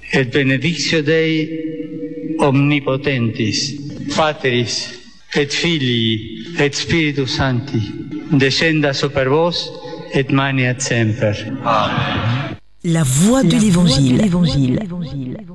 et benedictio Dei omnipotentis, Patris et Filii et Spiritus Sancti, descenda super vos et maniat semper. Amen. La voix de l'Évangile.